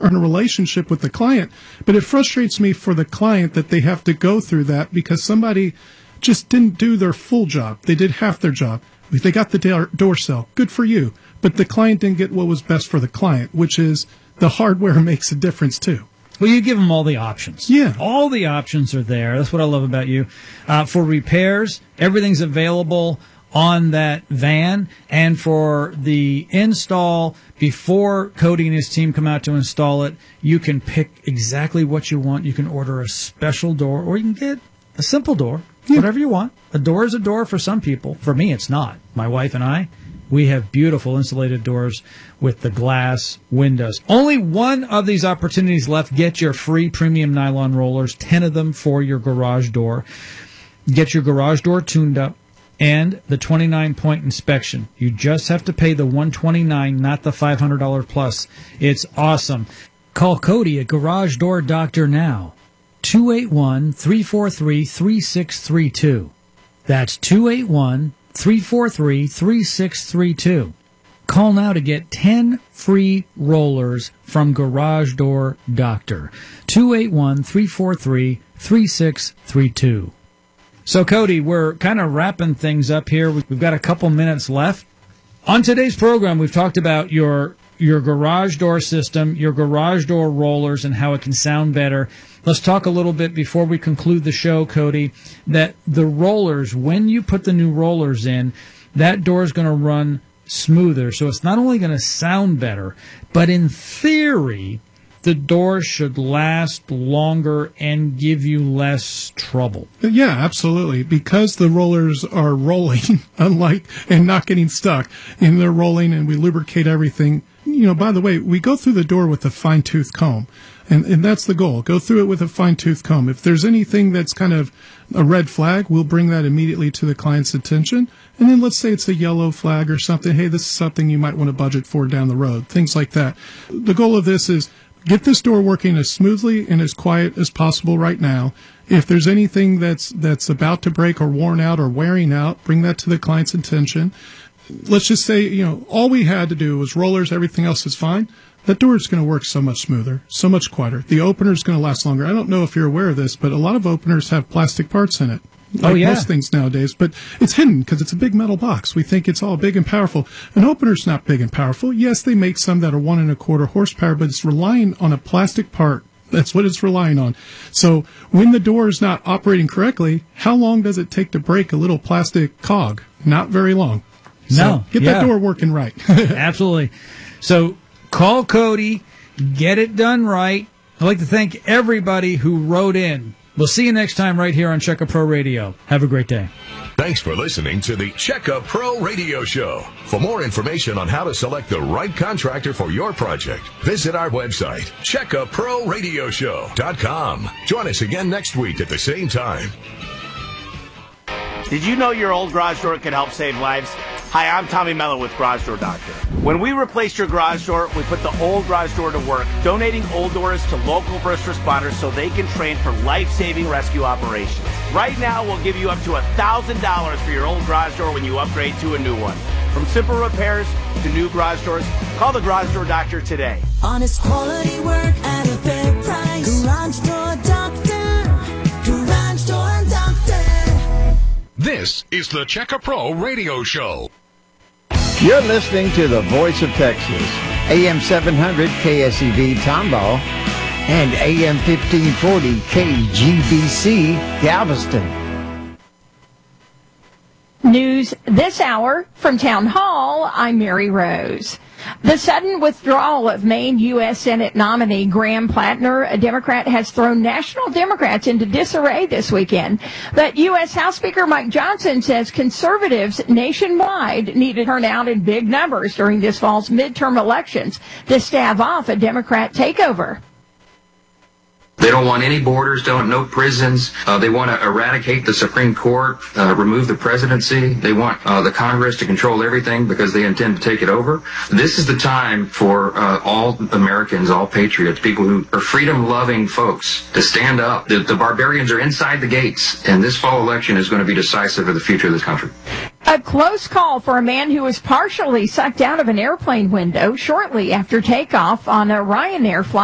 are in a relationship with the client. But it frustrates me for the client that they have to go through that because somebody just didn't do their full job. They did half their job. They got the door sell. Good for you. But the client didn't get what was best for the client, which is the hardware makes a difference too. Well, you give them all the options. Yeah. All the options are there. That's what I love about you. For repairs, everything's available on that van. And for the install, before Cody and his team come out to install it, you can pick exactly what you want. You can order a special door, or you can get a simple door, whatever you want. A door is a door for some people. For me, it's not. My wife and I, we have beautiful insulated doors with the glass windows. Only one of these opportunities left. Get your free premium nylon rollers, 10 of them for your garage door. Get your garage door tuned up and the 29-point inspection. You just have to pay the $129, not the $500 plus. It's awesome. Call Cody at Garage Door Doctor now. 281-343-3632. That's 281-343-3632. Call now to get 10 free rollers from Garage Door Doctor. 281-343-3632. So, Cody, we're kind of wrapping things up here. We've got a couple minutes left. On today's program, we've talked about your garage door system, your garage door rollers, and how it can sound better. Let's talk a little bit before we conclude the show, Cody, that the rollers, when you put the new rollers in, that door is going to run smoother. So it's not only going to sound better, but in theory, the door should last longer and give you less trouble. Yeah, absolutely. Because the rollers are rolling, and not getting stuck, and they're rolling and we lubricate everything. By the way, we go through the door with a fine-tooth comb, and that's the goal. Go through it with a fine-tooth comb. If there's anything that's kind of a red flag, we'll bring that immediately to the client's attention. And then let's say it's a yellow flag or something. Hey, this is something you might want to budget for down the road, things like that. The goal of this is get this door working as smoothly and as quiet as possible right now. If there's anything that's about to break or worn out or wearing out, bring that to the client's attention. Let's just say, all we had to do was rollers, everything else is fine. That door is going to work so much smoother, so much quieter. The opener is going to last longer. I don't know if you're aware of this, but a lot of openers have plastic parts in it. Like most things nowadays, but it's hidden because it's a big metal box. We think it's all big and powerful. An opener's not big and powerful. Yes, they make some that are 1 1/4 horsepower, but it's relying on a plastic part. That's what it's relying on. So when the door is not operating correctly, how long does it take to break a little plastic cog? Not very long. So get that door working right. Absolutely. So call Cody, get it done right. I'd like to thank everybody who wrote in. We'll see you next time right here on Checkup Pro Radio. Have a great day. Thanks for listening to the Checkup Pro Radio Show. For more information on how to select the right contractor for your project, visit our website, checkupproradioshow.com. Join us again next week at the same time. Did you know your old garage door can help save lives? Hi, I'm Tommy Mello with Garage Door Doctor. When we replaced your garage door, we put the old garage door to work, donating old doors to local first responders so they can train for life-saving rescue operations. Right now, we'll give you up to $1,000 for your old garage door when you upgrade to a new one. From simple repairs to new garage doors, call the Garage Door Doctor today. Honest quality work at a fair price. Garage Door Doctor. Garage Door Doctor. This is the Checkup Pro Radio Show. You're listening to the Voice of Texas, AM 700 KSEV Tomball and AM 1540 KGBC Galveston. News this hour from Town Hall, I'm Mary Rose. The sudden withdrawal of Maine U.S. Senate nominee Graham Plattner, a Democrat, has thrown national Democrats into disarray this weekend. But U.S. House Speaker Mike Johnson says conservatives nationwide need to turn out in big numbers during this fall's midterm elections to stave off a Democrat takeover. They don't want any borders, no prisons. They want to eradicate the Supreme Court, remove the presidency. They want the Congress to control everything because they intend to take it over. This is the time for all Americans, all patriots, people who are freedom-loving folks to stand up. The barbarians are inside the gates, and this fall election is going to be decisive for the future of this country. A close call for a man who was partially sucked out of an airplane window shortly after takeoff on a Ryanair flight.